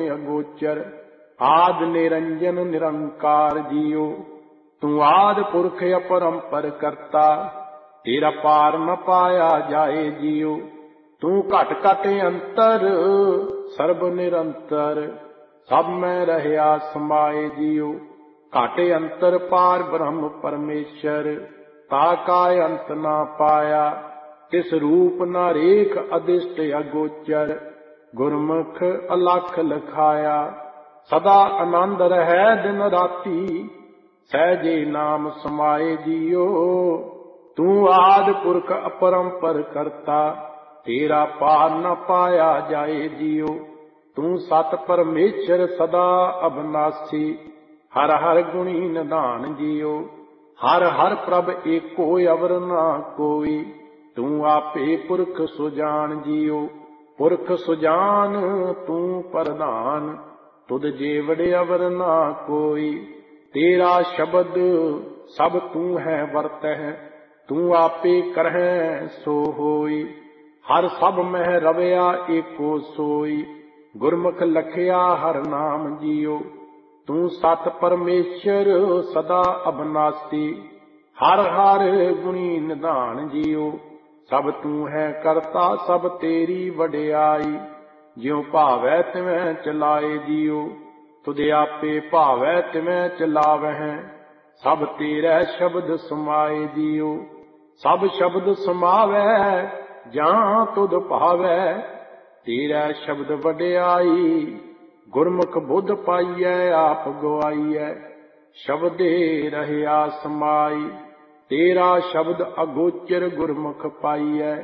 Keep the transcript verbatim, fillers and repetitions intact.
अगोचर। आद निरंजन निरंकार जियो, तू आद पुरख अपरंपर करता। तेरा पार न पाया जाए जियो, तू घट घट अंतर सर्ब निरंतर। सब में रहया समाए जियो, घाटे अंतर पार ब्रह्म परमेश्वर। ताका अंत ना पाया, तिस रूप न रेख अदिष्ट अगोचर। गुरमुख अलख लखाया, सदा आनंद रहे दिन राती। सहजे नाम समाए जियो, तू आद पुरख अपरंपर करता। तेरा पार न पाया जाए जियो, तू सत परमेश्वर सदा अविनाशी। हर हर गुणी निधान जियो, हर हर प्रभ एको अवर ना कोई। तू आपे पुरख सुजान जियो, पुरख सुजान तू प्रधान। तुद जेवड़ अवर ना कोई, तेरा शब्द सब तू है वरतह। तू आपे करह सो होई, हर सब मह रवया एको सोई। गुरमुख लखया हर नाम जियो, तू सत परमेश्वर सदा अविनाशी। हर हर गुणी निधान जियो, सब तू है करता सब तेरी वडियाई। ज्यों भावै तिवें चलाए जियो, तुद आपे भावै तिवें चलावह। सब तेरै शब्द समाए जियो, सब शब्द समावै जां तुद भावै। तेरै शब्द वडियाई, गुरमुख बुध पाइयै आप गवाइयै। शब्दे रहया समाई, तेरा शब्द अगोचर गुरमुख पाइयै।